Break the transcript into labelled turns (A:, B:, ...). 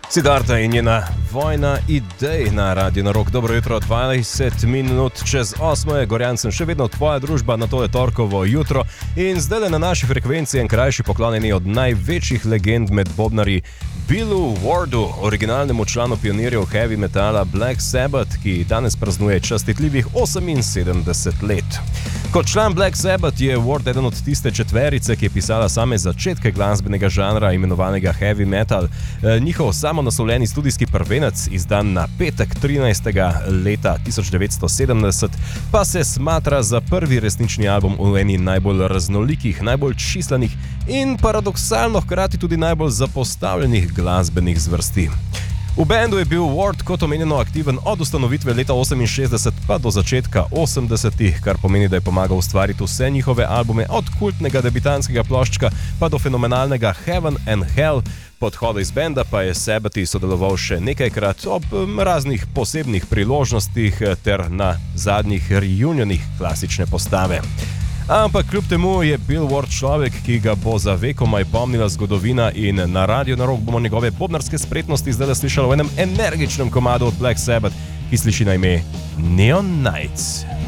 A: Siddharta in njena Vojna idej na Radio na Rock. Dobro jutro, 20 minut čez 8 je Gorjan, sem še vedno tvoja družba na tole torkovo jutro in zdaj na naši frekvenci en krajši poklon eni od največjih legend med bobnarji, Billu Wardu, originalnemu članu pionirjev heavy metala Black Sabbath, ki danes praznuje častitljivih 78 let. Kot član Black Sabbath je Ward eden od tiste četverice, ki je pisala same začetke glasbenega žanra imenovanega heavy metal. Njihov samonaslovljeni studijski prvenec, izdan na petek 13. leta 1970, pa se smatra za prvi resnični album v eni najbolj raznolikih, najbolj čislanih in paradoksalno hkrati tudi najbolj zapostavljenih glasbenih zvrsti. V bendu je bil Ward kot omenjeno aktiven od ustanovitve leta 68 pa do začetka 80-ih, kar pomeni, da je pomagal ustvariti vse njihove albume od kultnega debitanskega ploščka pa do fenomenalnega Heaven and Hell. Po odhodu iz benda pa je Sabbath sodeloval še nekajkrat ob raznih posebnih priložnostih ter na zadnjih reunionih klasične postave. Ampak kljub temu je Bill Ward človek, ki ga bo za vekomaj pomnila zgodovina in na Radio na Rock bomo njegove bobnarske spretnosti zdaj slišali v enem energičnem komadu od Black Sabbath, ki sliši na ime Neon Nights.